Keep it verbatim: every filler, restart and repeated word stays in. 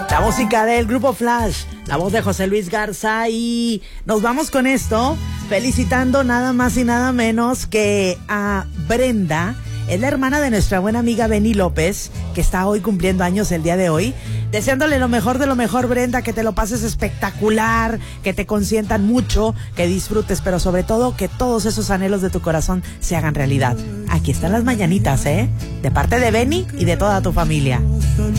La música del Grupo Flash, la voz de José Luis Garza, y nos vamos con esto, felicitando nada más y nada menos que a Brenda. Es la hermana de nuestra buena amiga Beni López, que está hoy cumpliendo años el día de hoy. Deseándole lo mejor de lo mejor, Brenda, que te lo pases espectacular, que te consientan mucho, que disfrutes, pero sobre todo que todos esos anhelos de tu corazón se hagan realidad. Aquí están las mañanitas, ¿eh? De parte de Beni y de toda tu familia.